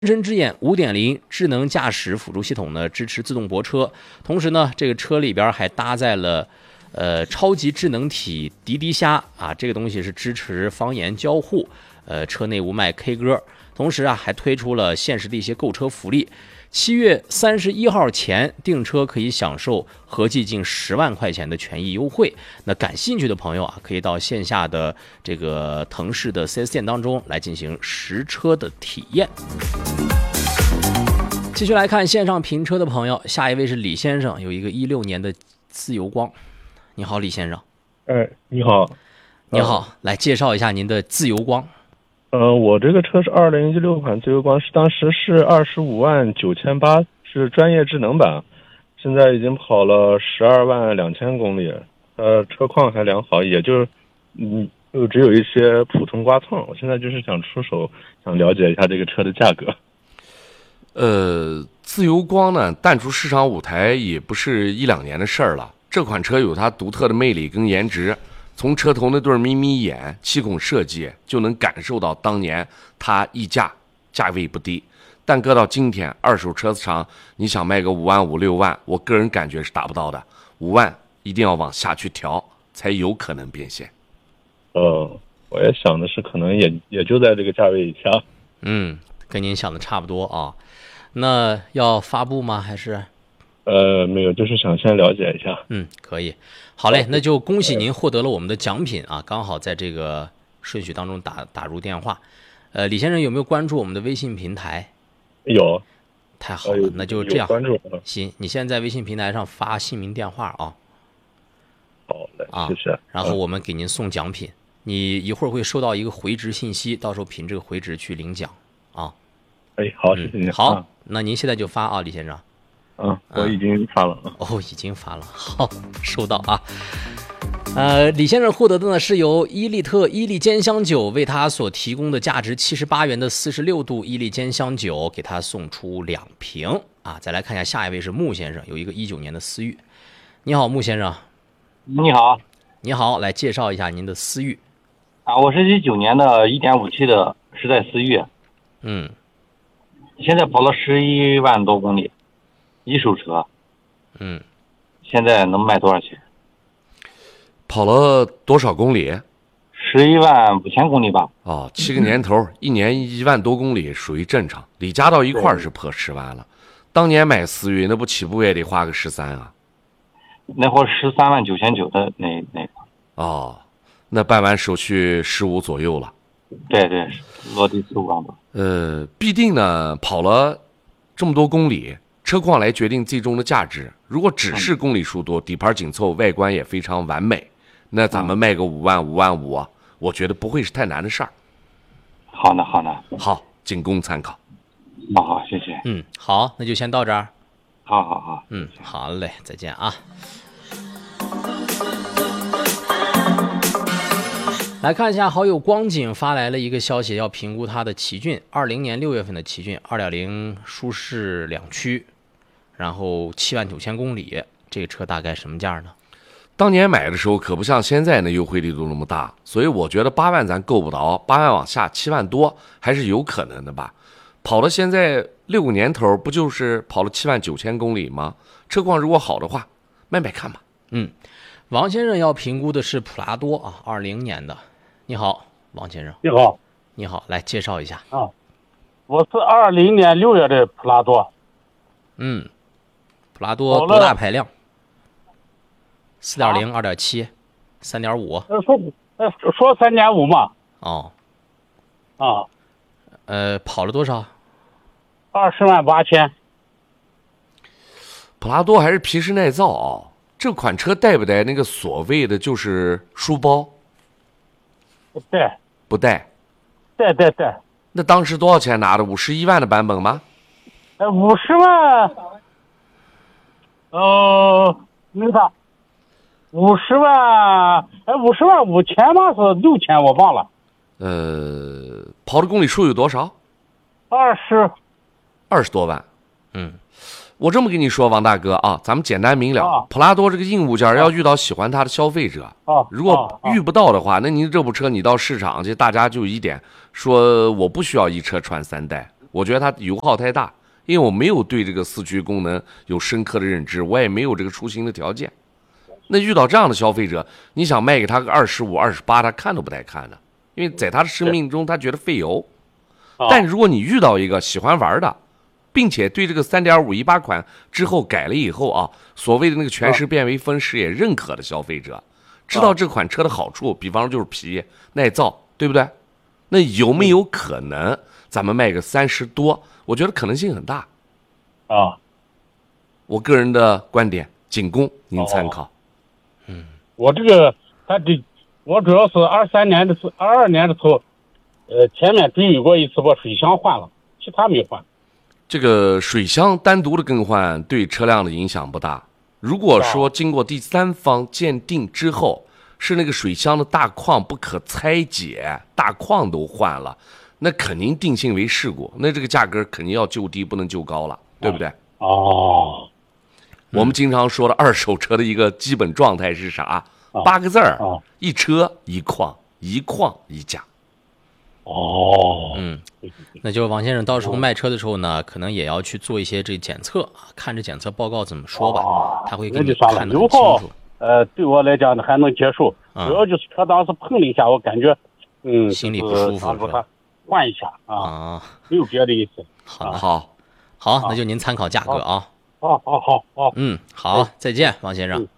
人生之眼5.0智能驾驶辅助系统呢，支持自动泊车，同时呢，这个车里边还搭载了超级智能体滴滴虾啊，这个东西是支持方言交互，车内无麦 K 歌，同时啊还推出了限时的一些购车福利。7月31号前订车可以享受合计近10万块钱的权益优惠。那感兴趣的朋友啊，可以到线下的这个腾势的 4S 店当中来进行实车的体验。继续来看线上评车的朋友，下一位是李先生，有一个16年的自由光。你好，李先生。 你好。 你好，来介绍一下您的自由光。 我这个车是2016款自由光，当时是25.98万，是专业智能版，现在已经跑了12.2万公里，车况还良好，也就只有一些普通刮蹭。我现在就是想出手，想了解一下这个车的价格。 自由光呢，淡出市场舞台也不是1-2年的事儿了。这款车有它独特的魅力跟颜值。从车头那对眯眯眼、气孔设计就能感受到当年它溢价，价位不低。但搁到今天，二手车厂你想卖个5万、5、6万，我个人感觉是达不到的。5万一定要往下去调，才有可能变现。 我也想的是，可能也就在这个价位以下。 跟您想的差不多啊。那要发布吗？还是？ 没有，就是想先了解一下。 可以。好嘞，那就恭喜您获得了我们的奖品啊！刚好在这个顺序当中打入电话。李先生有没有关注我们的微信平台？ 有。 太好了，那就这样。 关注了。 行，你现在微信平台上发姓名电话啊。 好嘞，谢谢。 然后我们给您送奖品，你一会儿会收到一个回执信息，到时候凭这个回执去领奖啊。 好，谢谢您。 好，那您现在就发啊，李先生。 我已经发了。 已经发了。好，收到啊。李先生获得的呢是由伊利特伊利煎香酒为他所提供的价值78元的46度伊利煎香酒，给他送出2瓶啊。再来看一下下一位是穆先生，有一个19年的思域。你好，穆先生。 你好。 你好，来介绍一下您的思域。 我是19年的1.5T 的时代思域。现在跑了11万多公里，一手车。现在能卖多少钱？ 跑了多少公里 ？11.5万公里吧。 7个年头，一年1万多公里属于正常。李加到一块儿是破10万了。当年买思域那不起步也得花个13啊。 那会儿13.9万9的那个。那办完手续15左右了。 对，落地15万多。 必定呢跑了这么多公里，车况来决定最终的价值。如果只是公里数多，底盘紧凑，外观也非常完美，那咱们卖个5万、5万5啊，我觉得不会是太难的事儿。 好的， 好，仅供参考。 好，谢谢。 好，那就先到这儿。 好。 好嘞，再见啊。来看一下好友光景发来了一个消息，要评估他的奇骏，20年6月份的奇骏 2.0 舒适2驱，然后7.9万公里，这个车大概什么价呢？ 当年买的时候可不像现在那优惠力度那么大，所以我觉得8万咱够不着，8万往下7万多还是有可能的吧。跑了现在6个年头，不就是跑了7.9万公里吗？车况如果好的话，卖看吧。 王先生要评估的是普拉多啊，20年的。你好，王先生。 你好， 来介绍一下。 我是20年6月的普拉多。 普拉多多大排量？4.0、2.7、3.5。 说3.5嘛。 跑了多少 ？20.8万。 普拉多还是皮实耐造啊。这款车带不带那个所谓的就是书包？不带。 带。 那当时多少钱拿的？51万的版本吗 ？50万。那啥，50万，50万5000吗？是6000，我忘了。 跑的公里数有多少？20多万。我这么跟你说，王大哥啊，咱们简单明了。普拉多这个硬物件要遇到喜欢它的消费者，如果遇不到的话，那您这部车你到市场去，大家就一点说我不需要一车穿3代， 我觉得它油耗太大，因为我没有对这个四驱功能有深刻的认知，我也没有这个出行的条件。那遇到这样的消费者，你想卖给他个25、28，他看都不带看的，因为在他的生命中他觉得费油。但如果你遇到一个喜欢玩的，并且对这个3.518款之后改了以后啊，所谓的那个全时变为分时也认可的消费者，知道这款车的好处，比方说就是皮耐造，对不对？那有没有可能咱们卖个30多？我觉得可能性很大。我个人的观点仅供您参考。 我这个我主要是22年的时候，前面只有过一次把水箱换了，其他没换。 这个水箱单独的更换对车辆的影响不大。如果说经过第三方鉴定之后，是那个水箱的大框不可拆解，大框都换了，那肯定定性为事故，那这个价格肯定要就低，不能就高了，对不对？我们经常说的二手车的一个基本状态是啥？8个字儿：一车一况，一况一价。 那就王先生到时候卖车的时候呢，可能也要去做一些这检测，看着检测报告怎么说吧，他会给你看得很清楚。 对我来讲呢还能接受，主要就是车当时碰了一下，我感觉心里不舒服， 是吧？换一下没有别的意思。 好，那就您参考价格啊。 好， 好，再见，王先生。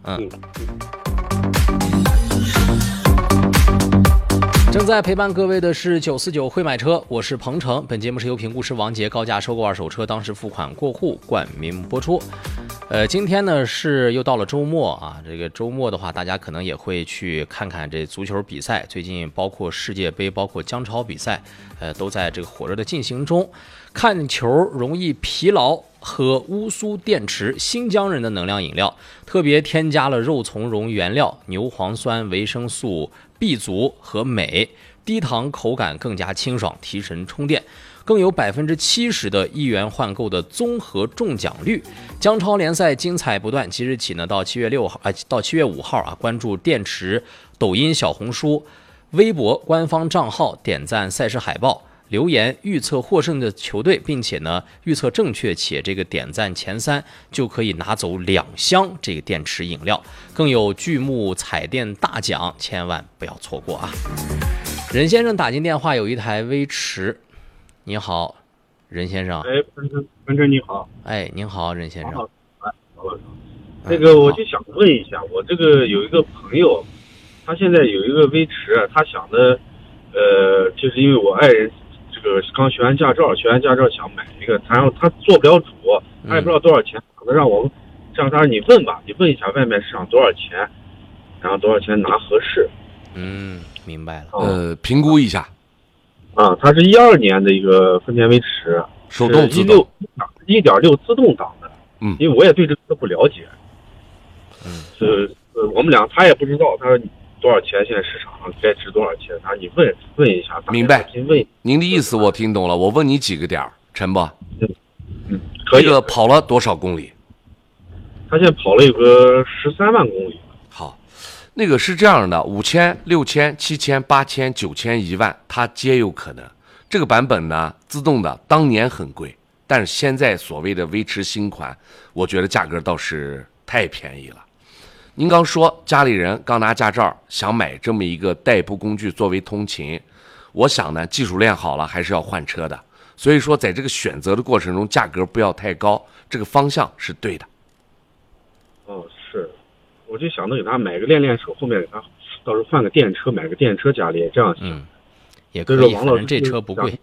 正在陪伴各位的是949会买车，我是鹏程。本节目是由评估师王杰高价收购二手车，当时付款过户冠名播出。今天呢是又到了周末啊，这个周末的话，大家可能也会去看看这足球比赛。最近包括世界杯，包括姜超比赛，都在这个火热的进行中。看球容易疲劳，喝乌苏电池新疆人的能量饮料，特别添加了肉苁蓉原料、牛磺酸、维生素 B 族和镁，低糖口感更加清爽，提神充电，更有70%的1元换购的综合中奖率。姜超联赛精彩不断，即日起呢到7月6号到7月5号啊，关注电池抖音、小红书、微博官方账号，点赞赛事海报，留言预测获胜的球队，并且呢预测正确且这个点赞前3就可以拿走2箱这个电池饮料，更有巨幕彩电大奖，千万不要错过啊！任先生打进电话，有一台威驰。你好，任先生。 文哲你好。 您好，任先生。 那个我就想问一下，我这个有一个朋友，他现在有一个威驰，他想的，就是因为我爱人这个刚学完驾照想买一个，然后他做不了主，他也不知道多少钱，可能让我们让他你问吧，你问一下外面市场多少钱，然后多少钱拿合适。 明白了。 评估一下。 它是12年的一个丰田威驰， 手动自动 1.6自动挡的。因为我也对这个不了解。我们俩他也不知道他多少钱，现在市场上该值多少钱，他你问一下。 明白。您的意思我听懂了，我问你几个点，陈吧。 可以。 这个跑了多少公里？ 他现在跑了有个13万公里。 好，那个是这样的，5000、6000、7000、8000、9000、1万，它皆有可能。这个版本呢，自动的当年很贵，但是现在所谓的威驰新款，我觉得价格倒是太便宜了。您刚说家里人刚拿驾照，想买这么一个代步工具作为通勤，我想呢，技术练好了还是要换车的。所以说，在这个选择的过程中，价格不要太高，这个方向是对的。 是，我就想着给他买个练手，后面给他到时候换个电车，买个电车家里也这样想。 也可以，反正这车不贵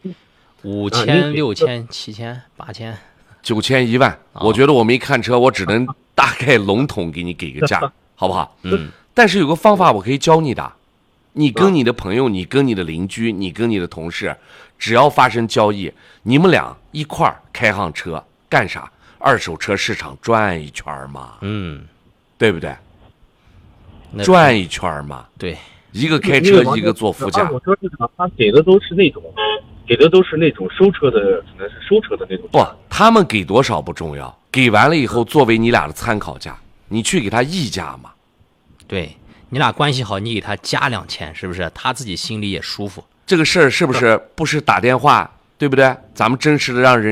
，5000、6000、7000、8000、 9000、1万。我觉得我没看车，我只能大概笼统给你给个价，好不好？但是有个方法我可以教你的，你跟你的朋友，你跟你的邻居，你跟你的同事，只要发生交易，你们俩一块儿开上车干啥？二手车市场转一圈嘛，对不对？转一圈嘛， 对。 一个开车，一个坐副驾。 我说这个，他给的都是那种收车的，可能是收车的那种。 不，他们给多少不重要，给完了以后作为你俩的参考价，你去给他议价嘛。 对，你俩关系好，你给他加2000，是不是？他自己心里也舒服。 这个事儿是不是打电话对不对？咱们真实的让人